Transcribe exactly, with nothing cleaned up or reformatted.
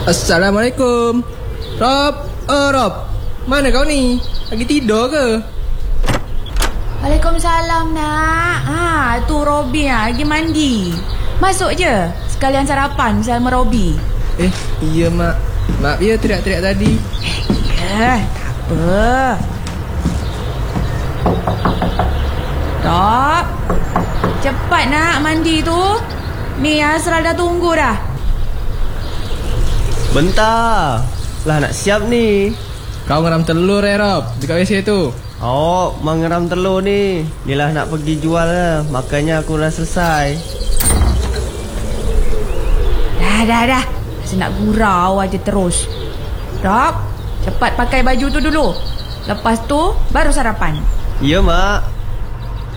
Assalamualaikum. Rob, oh Rob, mana kau ni? Lagi tidur ke? Waalaikumsalam nak. Ha, tu Robi ah, lagi mandi. Masuk je. Sekalian sarapan sama Robi. Eh, iya mak. Maaf ya teriak-teriak tadi. Eh, tak apa. Rob, cepat nak mandi tu. Ni Asral dah tunggu dah. Bentar. Lah nak siap ni. Kau ngeram telur eh Rob, dekat W C tu. Oh, mengeram telur ni. Nilah nak pergi jual lah. Makanya aku dah selesai. Dah, dah, dah. Rasa nak gurau aja terus. Rob, cepat pakai baju tu dulu. Lepas tu, baru sarapan. Ya, Mak.